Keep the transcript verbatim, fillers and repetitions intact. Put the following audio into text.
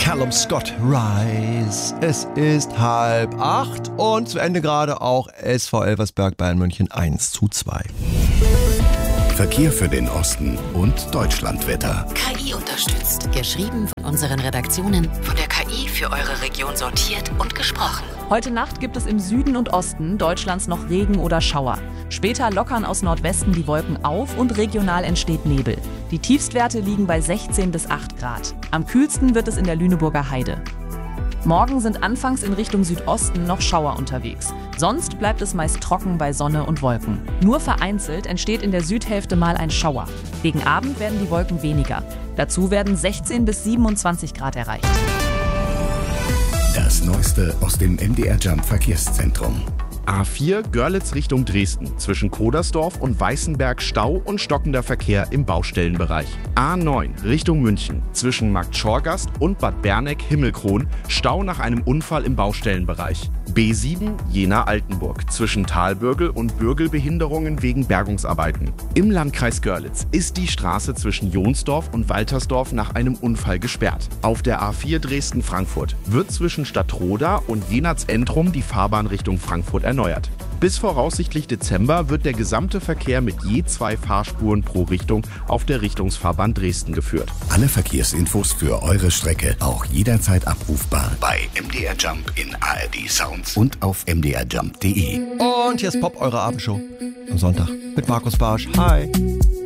Callum Scott, Rise. Es ist halb acht und zu Ende gerade auch S V Elversberg Bayern München eins zu zwei. Verkehr für den Osten und Deutschlandwetter. K I unterstützt. Geschrieben von unseren Redaktionen, von der K I für eure Region sortiert und gesprochen. Heute Nacht gibt es im Süden und Osten Deutschlands noch Regen oder Schauer. Später lockern aus Nordwesten die Wolken auf und regional entsteht Nebel. Die Tiefstwerte liegen bei sechzehn bis acht Grad. Am kühlsten wird es in der Lüneburger Heide. Morgen sind anfangs in Richtung Südosten noch Schauer unterwegs. Sonst bleibt es meist trocken bei Sonne und Wolken. Nur vereinzelt entsteht in der Südhälfte mal ein Schauer. Gegen Abend werden die Wolken weniger. Dazu werden sechzehn bis siebenundzwanzig Grad erreicht. Das Neueste aus dem M D R Jump Verkehrszentrum. A vier Görlitz Richtung Dresden. Zwischen Kodersdorf und Weißenberg Stau und stockender Verkehr im Baustellenbereich. A neun Richtung München. Zwischen Marktschorgast und Bad Berneck-Himmelkron. Stau nach einem Unfall im Baustellenbereich. B sieben Jena-Altenburg. Zwischen Talbürgel und Bürgelbehinderungen wegen Bergungsarbeiten. Im Landkreis Görlitz ist die Straße zwischen Jonsdorf und Waltersdorf nach einem Unfall gesperrt. Auf der A vier Dresden-Frankfurt wird zwischen Stadtroda und Jenatz-Entrum die Fahrbahn Richtung Frankfurt erneuert. Bis voraussichtlich Dezember wird der gesamte Verkehr mit je zwei Fahrspuren pro Richtung auf der Richtungsfahrbahn Dresden geführt. Alle Verkehrsinfos für eure Strecke auch jederzeit abrufbar bei M D R Jump in A R D Sounds und auf m d r jump punkt d e. Und hier ist Pop, eure Abendshow am Sonntag mit Markus Barsch. Hi.